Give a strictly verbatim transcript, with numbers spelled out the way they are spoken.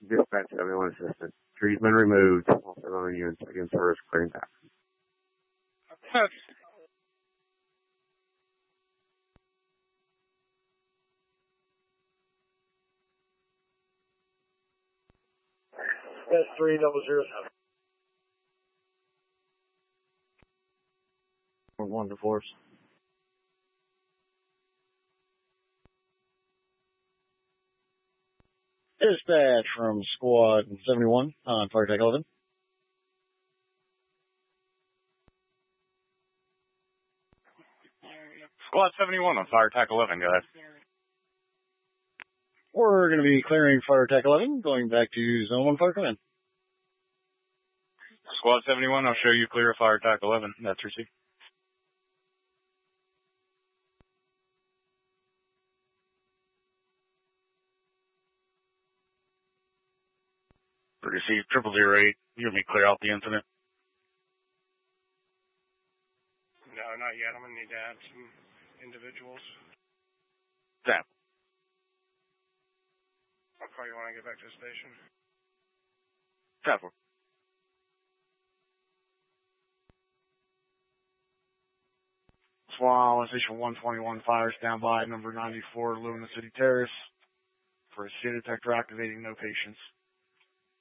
Dispatch seventy-one assistant. Tree's been removed. Also on units against service clearing back. That's three double zero seven. One to force. Dispatch from Squad seventy-one on Fire Tech eleven. Squad seventy-one on Fire Tech eleven, guys. We're going to be clearing Fire Tech eleven, going back to Zone one Fire Command. Squad seventy-one, I'll show you clear of Fire Tech eleven. That's received. Received triple zero eight. You want me to clear out the incident? No, not yet. I'm going to need to add some individuals. Tap. I'll call you when I get back to the station. Tap. Swallow, Station one twenty-one, fire standby, number ninety-four, Luna City Terrace. For a C detector activating, no patients.